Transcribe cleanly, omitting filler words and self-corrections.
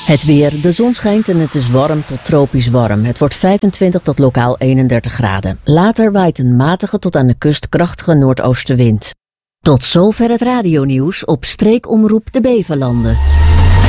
Het weer. De zon schijnt en het is warm tot tropisch warm. Het wordt 25 tot lokaal 31 graden. Later waait een matige tot aan de kust krachtige noordoostenwind. Tot zover het radionieuws op streekomroep de Beverlanden.